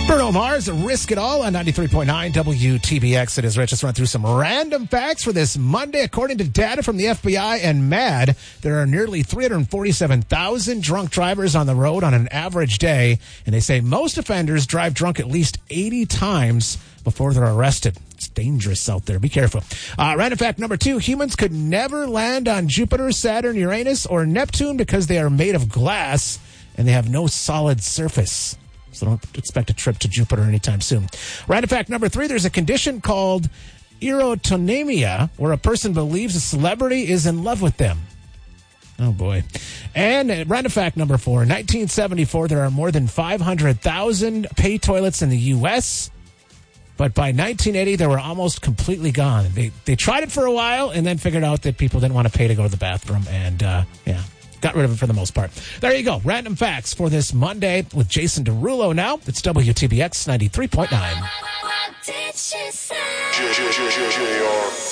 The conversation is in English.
Bruno Mars, Risk It All on 93.9 WTBX. It is Rich. Let's run through some random facts for this Monday. According to data from the FBI and MAD, there are nearly 347,000 drunk drivers on the road on an average day, and they say most offenders drive drunk at least 80 times before they're arrested. It's dangerous out there. Be careful. Random fact number 2, humans could never land on Jupiter, Saturn, Uranus, or Neptune because they are made of glass and they have no solid surface. So don't expect a trip to Jupiter anytime soon. Random fact number 3, there's a condition called erotonemia, where a person believes a celebrity is in love with them. Oh, boy. And random fact number 4, in 1974, there are more than 500,000 pay toilets in the U.S., but by 1980, they were almost completely gone. They tried it for a while and then figured out that people didn't want to pay to go to the bathroom, and, got rid of it for the most part. There you go. Random facts for this Monday with Jason Derulo now. It's WTBX 93.9.